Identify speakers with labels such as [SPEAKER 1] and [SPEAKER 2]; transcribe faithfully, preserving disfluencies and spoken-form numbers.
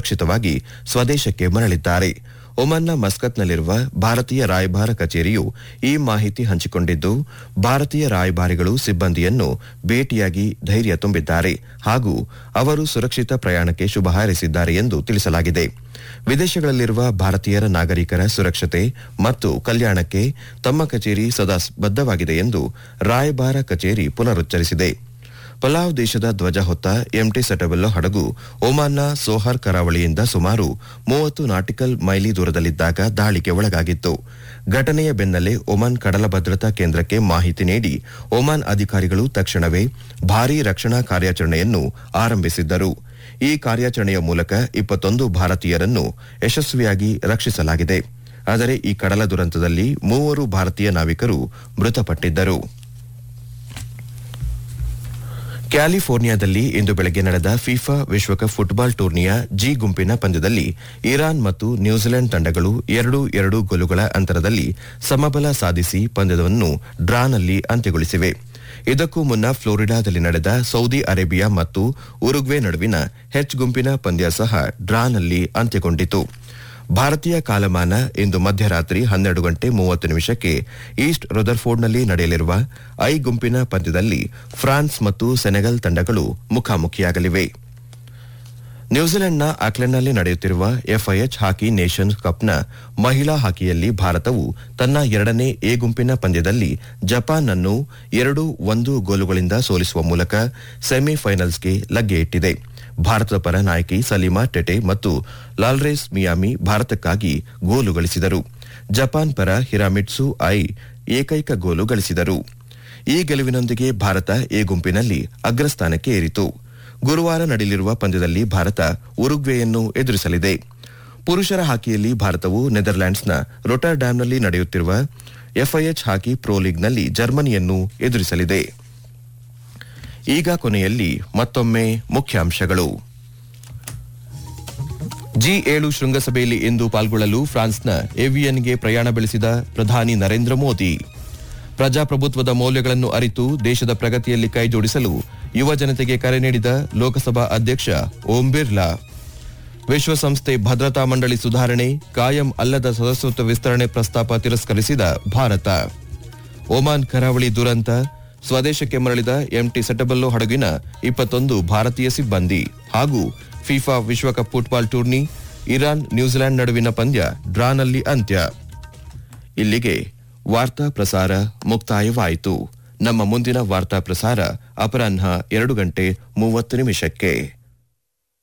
[SPEAKER 1] ಸುರಕ್ಷಿತವಾಗಿ ಸ್ವದೇಶಕ್ಕೆ ಮರಳಿದ್ದಾರೆ. ಒಮನ್ನ ಮಸ್ಕತ್ನಲ್ಲಿರುವ ಭಾರತೀಯ ರಾಯಭಾರ ಕಚೇರಿಯು ಈ ಮಾಹಿತಿ ಹಂಚಿಕೊಂಡಿದ್ದು, ಭಾರತೀಯ ರಾಯಭಾರಿಗಳು ಸಿಬ್ಬಂದಿಯನ್ನು ಭೇಟಿಯಾಗಿ ಧೈರ್ಯ ತುಂಬಿದ್ದಾರೆ ಹಾಗೂ ಅವರು ಸುರಕ್ಷಿತ ಪ್ರಯಾಣಕ್ಕೆ ಶುಭ ಹಾರೈಸಿದ್ದಾರೆ ಎಂದು ತಿಳಿಸಲಾಗಿದೆ. ವಿದೇಶಗಳಲ್ಲಿರುವ ಭಾರತೀಯರ ನಾಗರಿಕರ ಸುರಕ್ಷತೆ ಮತ್ತು ಕಲ್ಯಾಣಕ್ಕೆ ತಮ್ಮ ಕಚೇರಿ ಸದಾ ಬದ್ಧವಾಗಿದೆ ಎಂದು ರಾಯಭಾರ ಕಚೇರಿ ಪುನರುಚ್ಚರಿಸಿದೆ. ಪಲಾವ್ ದೇಶದ ಧ್ವಜ ಹೊತ್ತ ಎಂಟಿ ಸೆಟಬೆಲ್ಲೋ ಹಡಗು ಒಮಾನ್ನ ಸೋಹಾರ್ ಕರಾವಳಿಯಿಂದ ಸುಮಾರು ಮೂವತ್ತು ನಾಟಿಕಲ್ ಮೈಲಿ ದೂರದಲ್ಲಿದ್ದಾಗ ದಾಳಿಗೆ ಒಳಗಾಗಿತ್ತು. ಘಟನೆಯ ಬೆನ್ನಲ್ಲೇ ಒಮಾನ್ ಕಡಲ ಭದ್ರತಾ ಕೇಂದ್ರಕ್ಕೆ ಮಾಹಿತಿ ನೀಡಿ ಒಮಾನ್ ಅಧಿಕಾರಿಗಳು ತಕ್ಷಣವೇ ಭಾರೀ ರಕ್ಷಣಾ ಕಾರ್ಯಾಚರಣೆಯನ್ನು ಆರಂಭಿಸಿದ್ದರು. ಈ ಕಾರ್ಯಾಚರಣೆಯ ಮೂಲಕ ಇಪ್ಪತ್ತೊಂದು ಭಾರತೀಯರನ್ನು ಯಶಸ್ವಿಯಾಗಿ ರಕ್ಷಿಸಲಾಗಿದೆ. ಆದರೆ ಈ ಕಡಲ ದುರಂತದಲ್ಲಿ ಮೂವರು ಭಾರತೀಯ ನಾವಿಕರು ಮೃತಪಟ್ಟಿದ್ದರು. ಕ್ಯಾಲಿಫೋರ್ನಿಯಾದಲ್ಲಿ ಇಂದು ಬೆಳಗ್ಗೆ ನಡೆದ ಫಿಫಾ ವಿಶ್ವಕಪ್ ಫುಟ್ಬಾಲ್ ಟೂರ್ನಿಯ ಜಿ ಗುಂಪಿನ ಪಂದ್ಯದಲ್ಲಿ ಇರಾನ್ ಮತ್ತು ನ್ಯೂಜಿಲೆಂಡ್ ತಂಡಗಳು ಎರಡು ಎರಡು ಗೋಲುಗಳ ಅಂತರದಲ್ಲಿ ಸಮಬಲ ಸಾಧಿಸಿ ಪಂದ್ಯವನ್ನು ಡ್ರಾನಲ್ಲಿ ಅಂತ್ಯಗೊಳಿಸಿವೆ. ಇದಕ್ಕೂ ಮುನ್ನ ಫ್ಲೋರಿಡಾದಲ್ಲಿ ನಡೆದ ಸೌದಿ ಅರೇಬಿಯಾ ಮತ್ತು ಉರುಗ್ವೆ ನಡುವಿನ ಹೆಚ್ ಗುಂಪಿನ ಪಂದ್ಯ ಸಹ ಡ್ರಾನಲ್ಲಿ ಅಂತ್ಯಗೊಂಡಿತು. ಭಾರತೀಯ ಕಾಲಮಾನ ಇಂದು ಮಧ್ಯರಾತ್ರಿ ಹನ್ನೆರಡು ಗಂಟೆ ಮೂವತ್ತು ನಿಮಿಷಕ್ಕೆ ಈಸ್ಟ್ ರೊದರ್ಫೋರ್ಡ್ನಲ್ಲಿ ನಡೆಯಲಿರುವ ಐ ಗುಂಪಿನ ಪಂದ್ಯದಲ್ಲಿ ಫ್ರಾನ್ಸ್ ಮತ್ತು ಸೆನೆಗಲ್ ತಂಡಗಳು ಮುಖಾಮುಖಿಯಾಗಲಿವೆ. ನ್ಯೂಜಿಲೆಂಡ್ನ ಆಕ್ಲೆಂಡ್ನಲ್ಲಿ ನಡೆಯುತ್ತಿರುವ ಎಫ್ಐಎಚ್ ಹಾಕಿ ನೇಷನ್ಸ್ ಕಪ್ನ ಮಹಿಳಾ ಹಾಕಿಯಲ್ಲಿ ಭಾರತವು ತನ್ನ ಎರಡನೇ ಎ ಗುಂಪಿನ ಪಂದ್ಯದಲ್ಲಿ ಜಪಾನ್ ಅನ್ನು ಎರಡು ಒಂದು ಗೋಲುಗಳಿಂದ ಸೋಲಿಸುವ ಮೂಲಕ ಸೆಮಿಫೈನಲ್ಸ್ಗೆ ಲಗ್ಗೆ ಇಟ್ಟಿದೆ. ಭಾರತದ ಪರ ನಾಯಕಿ ಸಲೀಮಾ ಟೆಟೆ ಮತ್ತು ಲಾಲ್ರೇಸ್ ಮಿಯಾಮಿ ಭಾರತಕ್ಕಾಗಿ ಗೋಲು ಗಳಿಸಿದರು. ಜಪಾನ್ ಪರ ಹಿರಾಮಿಟ್ಸು ಐ ಏಕೈಕ ಗೋಲು ಗಳಿಸಿದರು. ಈ ಗೆಲುವಿನೊಂದಿಗೆ ಭಾರತ ಎ ಗುಂಪಿನಲ್ಲಿ ಅಗ್ರಸ್ಥಾನಕ್ಕೆ ಏರಿತು. ಗುರುವಾರ ನಡೆಯಲಿರುವ ಪಂದ್ಯದಲ್ಲಿ ಭಾರತ ಉರುಗ್ವೆಯನ್ನು ಎದುರಿಸಲಿದೆ. ಪುರುಷರ ಹಾಕಿಯಲ್ಲಿ ಭಾರತವು ನೆದರ್ಲ್ಯಾಂಡ್ಸ್ನ ರೊಟರ್ಡ್ಯಾಮ್ನಲ್ಲಿ ನಡೆಯುತ್ತಿರುವ ಎಫ್ಐಎಚ್ ಹಾಕಿ ಪ್ರೊ ಲೀಗ್ನಲ್ಲಿ ಜರ್ಮನಿಯನ್ನು ಎದುರಿಸಲಿದೆ. ಈಗ ಕೊನೆಯಲ್ಲಿ ಮತ್ತೊಮ್ಮೆ ಮುಖ್ಯಾಂಶಗಳು. ಜಿ ಏಳು ಶೃಂಗಸಭೆಯಲ್ಲಿ ಇಂದು ಪಾಲ್ಗೊಳ್ಳಲು ಫ್ರಾನ್ಸ್ನ ಏವಿಯನ್ಗೆ ಪ್ರಯಾಣ ಬೆಳೆಸಿದ ಪ್ರಧಾನಿ ನರೇಂದ್ರ ಮೋದಿ. ಪ್ರಜಾಪ್ರಭುತ್ವದ ಮೌಲ್ಯಗಳನ್ನು ಅರಿತು ದೇಶದ ಪ್ರಗತಿಯಲ್ಲಿ ಕೈಜೋಡಿಸಲು ಯುವ ಜನತೆಗೆ ಕರೆ ನೀಡಿದ ಲೋಕಸಭಾ ಅಧ್ಯಕ್ಷ ಓಂ ಬಿರ್ಲಾ. ವಿಶ್ವಸಂಸ್ಥೆ ಭದ್ರತಾ ಮಂಡಳಿ ಸುಧಾರಣೆ, ಕಾಯಂ ಅಲ್ಲದ ಸದಸ್ಯತ್ವ ವಿಸ್ತರಣೆ ಪ್ರಸ್ತಾಪ ತಿರಸ್ಕರಿಸಿದ ಭಾರತ. ಒಮಾನ್ ಕರಾವಳಿ ದುರಂತ, ಸ್ವದೇಶಕ್ಕೆ ಮರಳಿದ ಎಂಟಿ ಸೆಟಬೆಲ್ಲೋ ಹಡಗಿನ ಇಪ್ಪತ್ತೊಂದು ಭಾರತೀಯ ಸಿಬ್ಬಂದಿ ಹಾಗೂ ಫಿಫಾ ವಿಶ್ವಕಪ್ ಫುಟ್ಬಾಲ್ ಟೂರ್ನಿ ಇರಾನ್ ನ್ಯೂಜಿಲೆಂಡ್ ನಡುವಿನ ಪಂದ್ಯ ಡ್ರಾನಲ್ಲಿ ಅಂತ್ಯ. ಇಲ್ಲಿಗೆ ವಾರ್ತಾ ಪ್ರಸಾರ ಮುಕ್ತಾಯವಾಯಿತು. ನಮ್ಮ ಮುಂದಿನ ವಾರ್ತಾ ಪ್ರಸಾರ ಅಪರಾಹ್ನ ಎರಡು ಗಂಟೆ ಮೂವತ್ತು ನಿಮಿಷಕ್ಕೆ.